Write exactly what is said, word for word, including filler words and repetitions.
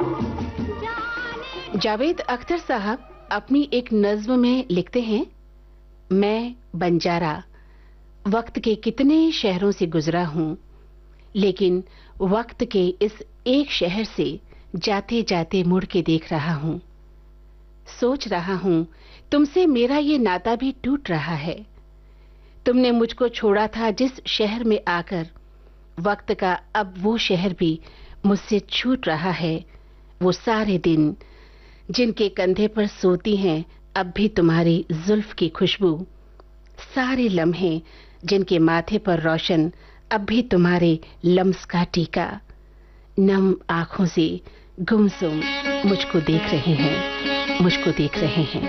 जावेद अख्तर साहब अपनी एक नज्म में लिखते हैं, मैं बंजारा वक्त के कितने शहरों से गुजरा हूँ, लेकिन वक्त के इस एक शहर से जाते जाते मुड़ के देख रहा हूँ। सोच रहा हूँ तुमसे मेरा ये नाता भी टूट रहा है। तुमने मुझको छोड़ा था जिस शहर में आकर, वक्त का अब वो शहर भी मुझसे छूट रहा है। वो सारे दिन जिनके कंधे पर सोती हैं अब भी तुम्हारी जुल्फ की खुशबू, सारे लम्हे जिनके माथे पर रोशन अब भी तुम्हारे लम्स का टीका, नम आंखों से गुमसुम मुझको देख रहे हैं, मुझको देख रहे हैं।